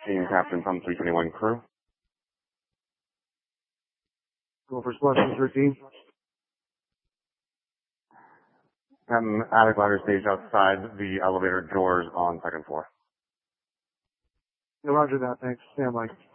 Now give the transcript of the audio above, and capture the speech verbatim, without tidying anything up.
Team Captain from three twenty-one crew. Go for selection thirteen. Captain, attic ladder stage outside the elevator doors on second floor. Yeah, roger that. Thanks. Stand by.